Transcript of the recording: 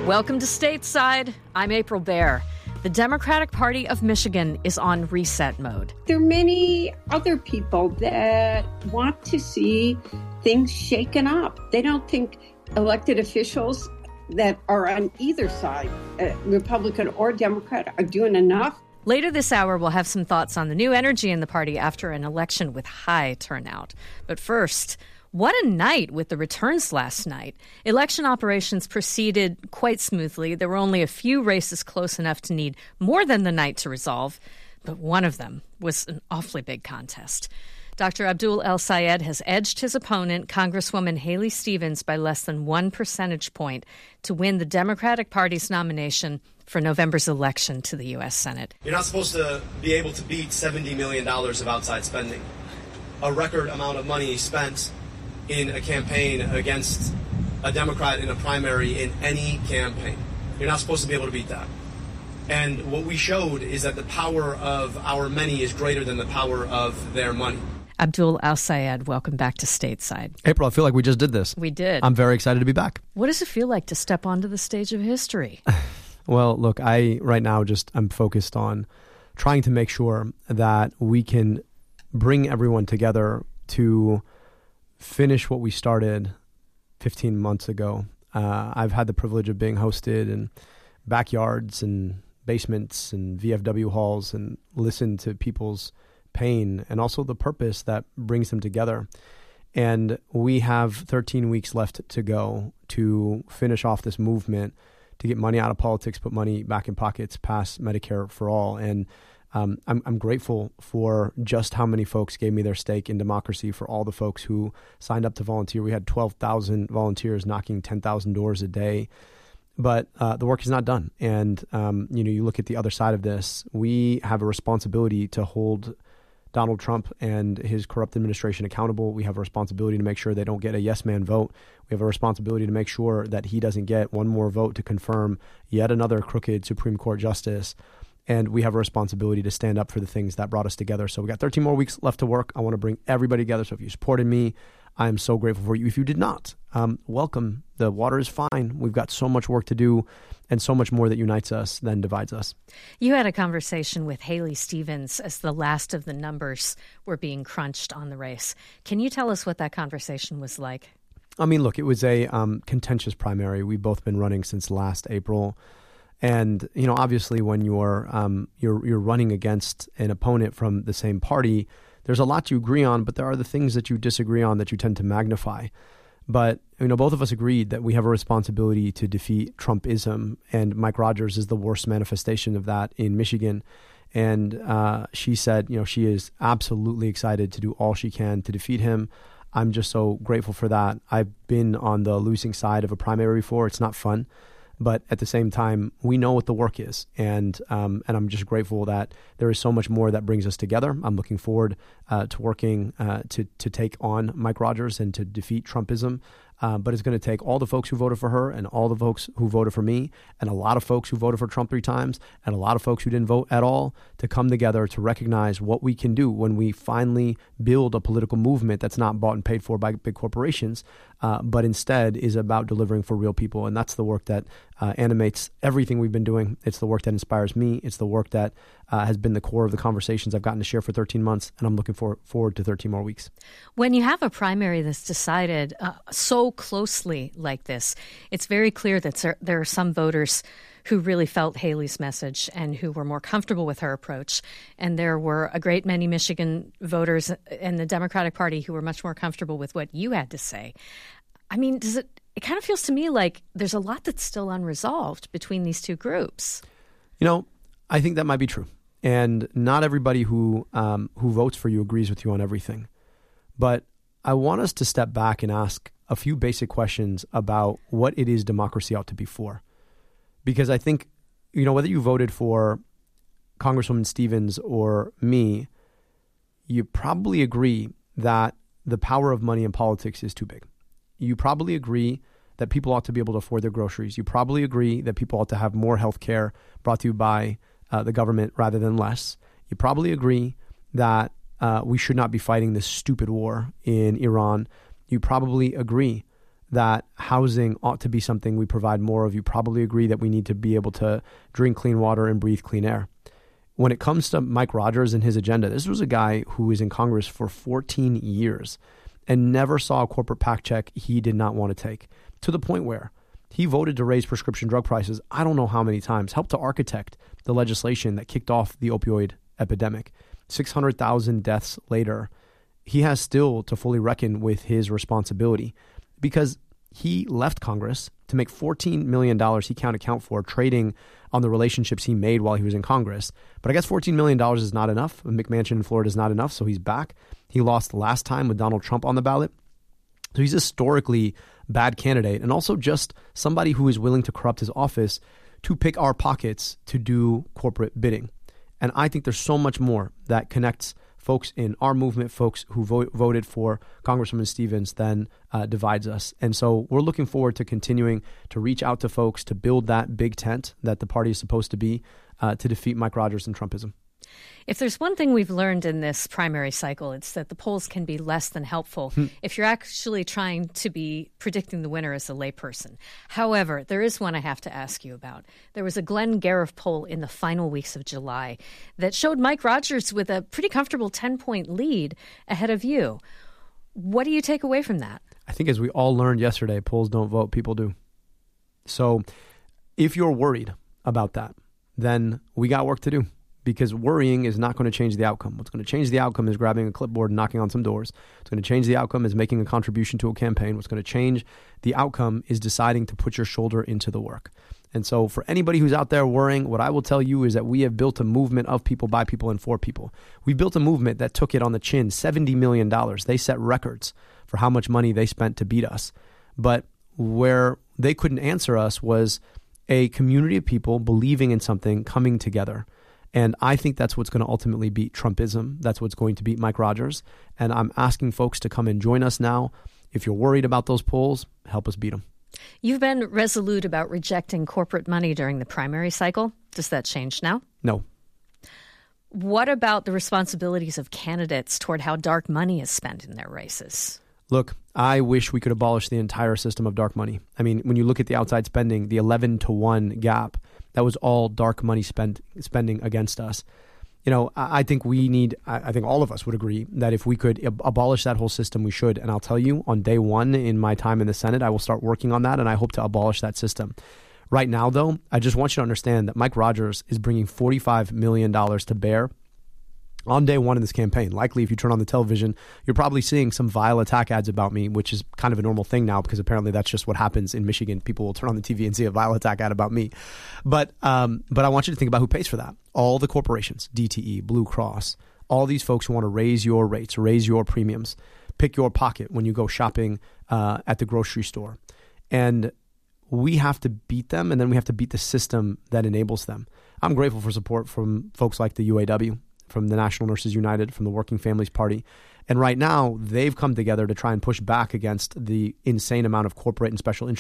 Welcome to Stateside. I'm April Baer. The Democratic Party of Michigan is on reset mode. There are many other people that want to see things shaken up. They don't think elected officials that are on either side, Republican or Democrat, are doing enough. Later this hour, we'll have some thoughts on the new energy in the party after an election with high turnout. But first, what a night with the returns last night. Election operations proceeded quite smoothly. There were only a few races close enough to need more than the night to resolve, but one of them was an awfully big contest. Dr. Abdul El-Sayed has edged his opponent, Congresswoman Haley Stevens, by less than 1 percentage point to win the Democratic Party's nomination for November's election to the U.S. Senate. You're not supposed to be able to beat $70 million of outside spending, a record amount of money spent in a campaign against a Democrat in a primary in any campaign. You're not supposed to be able to beat that. And what we showed is that the power of our many is greater than the power of their money. Abdul El-Sayed, welcome back to Stateside. April, I feel like we just did this. We did. I'm very excited to be back. What does it feel like to step onto the stage of history? Well, look, I'm focused on trying to make sure that we can bring everyone together to finish what we started 15 months ago. I've had the privilege of being hosted in backyards and basements and VFW halls and listened to people's pain and also the purpose that brings them together. And we have 13 weeks left to go to finish off this movement to get money out of politics, put money back in pockets, pass Medicare for all. And I'm grateful for just how many folks gave me their stake in democracy, for all the folks who signed up to volunteer. We had 12,000 volunteers knocking 10,000 doors a day. But the work is not done. And, you look at the other side of this. We have a responsibility to hold Donald Trump and his corrupt administration accountable. We have a responsibility to make sure they don't get a yes man vote. We have a responsibility to make sure that he doesn't get one more vote to confirm yet another crooked Supreme Court justice. And we have a responsibility to stand up for the things that brought us together. So we got 13 more weeks left to work. I want to bring everybody together. So if you supported me, I am so grateful for you. If you did not, welcome. The water is fine. We've got so much work to do and so much more that unites us than divides us. You had a conversation with Haley Stevens as the last of the numbers were being crunched on the race. Can you tell us what that conversation was like? I mean, look, it was a contentious primary. We've both been running since last April. And, obviously when you're running against an opponent from the same party, there's a lot you agree on, but there are the things that you disagree on that you tend to magnify. But, both of us agreed that we have a responsibility to defeat Trumpism, and Mike Rogers is the worst manifestation of that in Michigan. And she said, she is absolutely excited to do all she can to defeat him. I'm just so grateful for that. I've been on the losing side of a primary before. It's not fun. But at the same time, we know what the work is. And I'm just grateful that there is so much more that brings us together. I'm looking forward to working to take on Mike Rogers and to defeat Trumpism. But it's going to take all the folks who voted for her and all the folks who voted for me and a lot of folks who voted for Trump 3 times and a lot of folks who didn't vote at all to come together to recognize what we can do when we finally build a political movement that's not bought and paid for by big corporations, but instead is about delivering for real people. And that's the work that animates everything we've been doing. It's the work that inspires me. It's the work that has been the core of the conversations I've gotten to share for 13 months, and I'm looking forward to 13 more weeks. When you have a primary that's decided so closely like this, it's very clear that there are some voters who really felt Haley's message and who were more comfortable with her approach. And there were a great many Michigan voters in the Democratic Party who were much more comfortable with what you had to say. I mean, it kind of feels to me like there's a lot that's still unresolved between these two groups. I think that might be true. And not everybody who votes for you agrees with you on everything. But I want us to step back and ask a few basic questions about what it is democracy ought to be for. Because I think, whether you voted for Congresswoman Stevens or me, you probably agree that the power of money in politics is too big. You probably agree that people ought to be able to afford their groceries. You probably agree that people ought to have more health care brought to you by the government rather than less. You probably agree that we should not be fighting this stupid war in Iran. You probably agree that housing ought to be something we provide more of. You probably agree that we need to be able to drink clean water and breathe clean air. When it comes to Mike Rogers and his agenda, this was a guy who was in Congress for 14 years and never saw a corporate PAC check he did not want to take, to the point where he voted to raise prescription drug prices I don't know how many times, helped to architect the legislation that kicked off the opioid epidemic. 600,000 deaths later, he has still to fully reckon with his responsibility, because he left Congress to make $14 million he can't account for trading on the relationships he made while he was in Congress. But I guess $14 million is not enough. A McMansion in Florida is not enough, so he's back. He lost last time with Donald Trump on the ballot. So he's a historically bad candidate, and also just somebody who is willing to corrupt his office to pick our pockets to do corporate bidding. And I think there's so much more that connects folks in our movement, folks who voted for Congresswoman Stevens, than divides us. And so we're looking forward to continuing to reach out to folks to build that big tent that the party is supposed to be to defeat Mike Rogers and Trumpism. If there's one thing we've learned in this primary cycle, it's that the polls can be less than helpful if you're actually trying to be predicting the winner as a layperson. However, there is one I have to ask you about. There was a Glenn Gariff poll in the final weeks of July that showed Mike Rogers with a pretty comfortable 10-point lead ahead of you. What do you take away from that? I think, as we all learned yesterday, polls don't vote, people do. So if you're worried about that, then we got work to do. Because worrying is not going to change the outcome. What's going to change the outcome is grabbing a clipboard and knocking on some doors. What's going to change the outcome is making a contribution to a campaign. What's going to change the outcome is deciding to put your shoulder into the work. And so for anybody who's out there worrying, what I will tell you is that we have built a movement of people, by people, and for people. We built a movement that took it on the chin, $70 million. They set records for how much money they spent to beat us. But where they couldn't answer us was a community of people believing in something, coming together. And I think that's what's going to ultimately beat Trumpism. That's what's going to beat Mike Rogers. And I'm asking folks to come and join us now. If you're worried about those polls, help us beat them. You've been resolute about rejecting corporate money during the primary cycle. Does that change now? No. What about the responsibilities of candidates toward how dark money is spent in their races? Look, I wish we could abolish the entire system of dark money. I mean, when you look at the outside spending, the 11-to-1 gap, that was all dark money spending against us. You know, I think I think all of us would agree that if we could abolish that whole system, we should. And I'll tell you, on day one in my time in the Senate, I will start working on that, and I hope to abolish that system. Right now, though, I just want you to understand that Mike Rogers is bringing $45 million to bear on day one in this campaign. Likely, if you turn on the television, you're probably seeing some vile attack ads about me, which is kind of a normal thing now, because apparently that's just what happens in Michigan. People will turn on the TV and see a vile attack ad about me. But I want you to think about who pays for that. All the corporations, DTE, Blue Cross, all these folks who want to raise your rates, raise your premiums, pick your pocket when you go shopping at the grocery store. And we have to beat them, and then we have to beat the system that enables them. I'm grateful for support from folks like the UAW, from the National Nurses United, from the Working Families Party. And right now, they've come together to try and push back against the insane amount of corporate and special interest